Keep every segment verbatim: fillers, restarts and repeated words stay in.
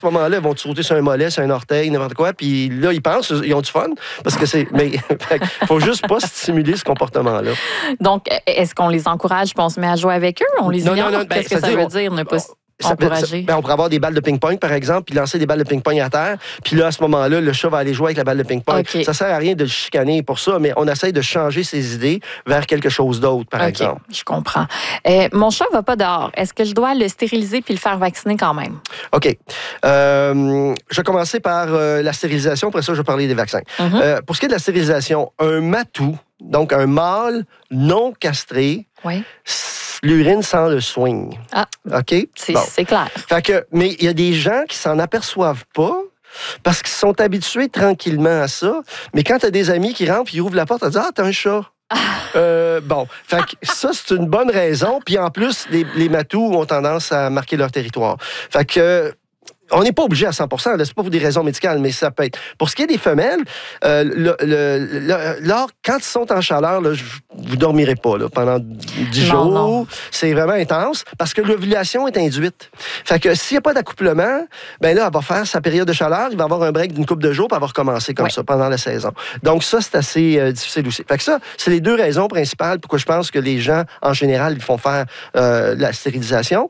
ce moment-là, ils vont te sauter sur un mollet, sur un orteil, n'importe quoi. Puis là, ils pensent, ils ont du fun. Parce que c'est. Mais il faut juste pas stimuler ce comportement-là. Donc, est-ce qu'on les encourage puis on se met à jouer avec eux? On les non, ignore? non, non, ben, Qu'est-ce que ça dire, veut on, dire, ne pas Ça, encourager? ça, ben on pourrait avoir des balles de ping-pong, par exemple, puis lancer des balles de ping-pong à terre. Puis là, à ce moment-là, le chat va aller jouer avec la balle de ping-pong. Okay. Ça sert à rien de le chicaner pour ça, mais on essaie de changer ses idées vers quelque chose d'autre, par okay, exemple. Je comprends. Euh, mon chat va pas dehors. Est-ce que je dois le stériliser puis le faire vacciner quand même? OK. Euh, je vais commencer par euh, la stérilisation. Après ça, je vais parler des vaccins. Mm-hmm. Euh, pour ce qui est de la stérilisation, un matou, donc un mâle non castré, oui. l'urine sent le swing. Ah, OK? C'est, bon. c'est clair. Fait que, mais il y a des gens qui s'en aperçoivent pas parce qu'ils sont habitués tranquillement à ça. Mais quand tu as des amis qui rentrent, ils ouvrent la porte, ils disent « Ah, t'as un chat! » Euh, bon, fait que ça, c'est une bonne raison. Puis en plus, les, les matous ont tendance à marquer leur territoire. Fait que... On n'est pas obligé à cent pour cent, là, c'est pas pour des raisons médicales, mais ça peut être. Pour ce qui est des femelles, euh, le, le, le, là, quand ils sont en chaleur, là, je, vous ne dormirez pas là, pendant dix jours. Non. C'est vraiment intense parce que l'ovulation est induite. Fait que s'il n'y a pas d'accouplement, ben là, elle va faire sa période de chaleur, il va avoir un break d'une couple de jours, puis elle va recommencer comme ouais. ça pendant la saison. Donc ça, c'est assez euh, difficile aussi. Fait que ça, c'est les deux raisons principales pourquoi je pense que les gens, en général, ils font faire euh, la stérilisation.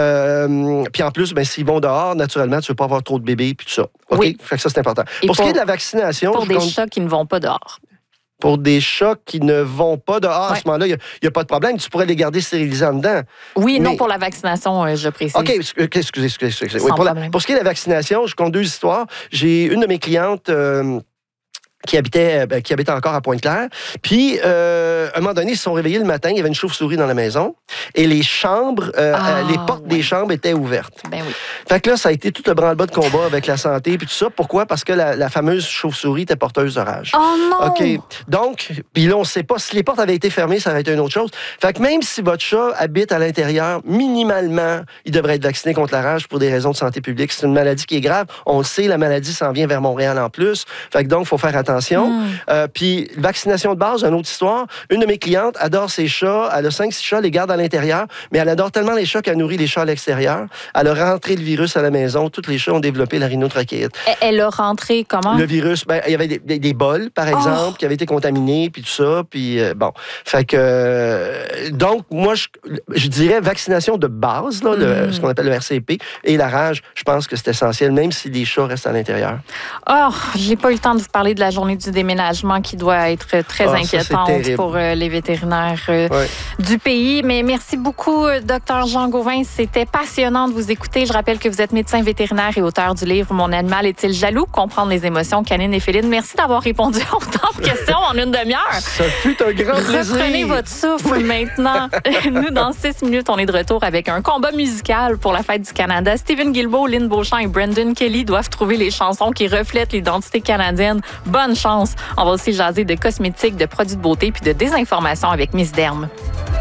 Euh, puis en plus, ben, s'ils vont dehors, naturellement, tu ne veux pas avoir trop de bébés puis tout ça. OK? Oui. Fait que ça, c'est important. Et pour, pour ce qui est de la pour, vaccination... Pour des compte... chats qui ne vont pas dehors. Pour des chats qui ne vont pas dehors, ouais. à ce moment-là, il n'y a, a pas de problème. Tu pourrais les garder stérilisés en dedans. Oui, mais... non, pour la vaccination, euh, je précise. OK, excusez, excusez. excusez, excusez. Oui, pour, la, pour ce qui est de la vaccination, je compte deux histoires. J'ai une de mes clientes... Euh, qui habitait, ben, qui habitait encore à Pointe-Claire. Puis, euh, à un moment donné, ils se sont réveillés le matin, il y avait une chauve-souris dans la maison, et les chambres, euh, ah, les portes ouais. des chambres étaient ouvertes. Ben oui. Fait que là, ça a été tout un branle-bas de combat avec la santé, puis tout ça. Pourquoi? Parce que la, la fameuse chauve-souris était porteuse de rage. Oh non! OK. Donc, puis là, on ne sait pas, si les portes avaient été fermées, ça aurait été une autre chose. Fait que même si votre chat habite à l'intérieur, minimalement, il devrait être vacciné contre la rage pour des raisons de santé publique. C'est une maladie qui est grave. On le sait, la maladie s'en vient vers Montréal en plus. Fait que donc, il faut faire attention. Mm. Euh, puis, vaccination de base, une autre histoire. Une de mes clientes adore ses chats. Elle a cinq six chats, les garde à l'intérieur. Mais elle adore tellement les chats qu'elle nourrit les chats à l'extérieur. Elle a rentré le virus à la maison. Tous les chats ont développé la rhinotrachéite. Elle a rentré comment? Le virus, ben, il y avait des, des, des bols, par exemple, oh. qui avaient été contaminés, puis tout ça. Puis, euh, bon. Fait que. Euh, donc, moi, je, je dirais vaccination de base, là, mm. le, ce qu'on appelle le R C P. Et la rage, je pense que c'est essentiel, même si les chats restent à l'intérieur. Oh, j'ai pas eu le temps de vous parler de la journée du déménagement qui doit être très oh, inquiétante ça, pour euh, les vétérinaires euh, ouais. du pays. Mais merci beaucoup, docteur Jean Gauvin. C'était passionnant de vous écouter. Je rappelle que vous êtes médecin vétérinaire et auteur du livre « Mon animal est-il jaloux? Comprendre les émotions canines et félines ». Merci d'avoir répondu à autant de questions en une demi-heure. Ça fut un grand plaisir. Reprenez votre souffle oui. maintenant. Nous, dans six minutes, on est de retour avec un combat musical pour la Fête du Canada. Stephen Guilbeault, Lynn Beauchamp et Brendan Kelly doivent trouver les chansons qui reflètent l'identité canadienne. Bonne chance. On va aussi jaser de cosmétiques, de produits de beauté puis de désinformation avec Miss Derme.